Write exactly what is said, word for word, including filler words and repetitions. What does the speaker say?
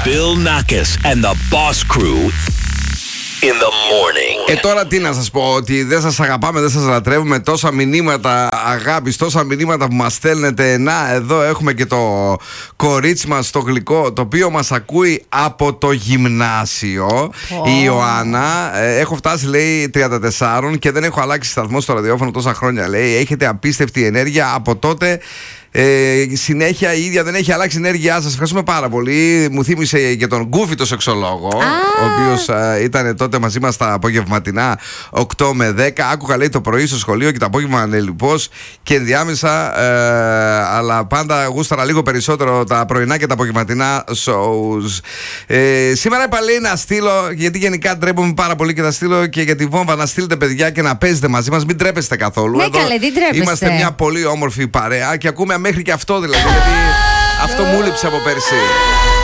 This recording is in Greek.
Bill Nackis and the Boss Crew in the morning. Ε, τώρα τι να σας πω, ότι δεν σας αγαπάμε, δεν σας λατρεύουμε. Τόσα μηνύματα αγάπης, τόσα μηνύματα που μας στέλνετε. Να, εδώ έχουμε και το κορίτσι μας το γλυκό, το οποίο μας ακούει από το γυμνάσιο. Oh. Η Ιωάννα. ε, Έχω φτάσει, λέει, τριάντα τέσσερα και δεν έχω αλλάξει σταθμό στο ραδιόφωνο τόσα χρόνια, λέει. Έχετε απίστευτη ενέργεια από τότε. Ε, συνέχεια η ίδια δεν έχει αλλάξει η ενέργειά σας. Ευχαριστούμε πάρα πολύ. Μου θύμισε και τον Γκούφι το σεξολόγο, ah. ο οποίος ε, ήταν τότε μαζί μας τα απογευματινά οκτώ με δέκα. Άκουγα, λέει, το πρωί στο σχολείο και το απόγευμα ανελιπώς και ενδιάμεσα, ε, αλλά πάντα γούσταρα λίγο περισσότερο τα πρωινά και τα απογευματινά shows. Ε, σήμερα είπα, λέει, να στείλω, γιατί γενικά ντρέπομαι πάρα πολύ και θα στείλω και για τη Βόμβα να στείλετε, παιδιά, και να παίζετε μαζί μας. Μην τρέπεστε καθόλου. Ναι, εδώ καλέ, δεν τρέπεστε. Είμαστε μια πολύ όμορφη παρέα και ακούμε μέχρι και αυτό, δηλαδή, γιατί αυτό μου λείψε από πέρσι.